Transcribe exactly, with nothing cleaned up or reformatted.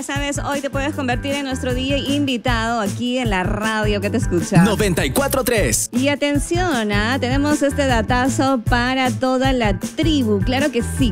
Ya sabes, hoy te puedes convertir en nuestro D J invitado aquí en la radio que te escucha. noventa y cuatro tres. Y atención, ¿ah? Tenemos este datazo para toda la tribu. Claro que sí.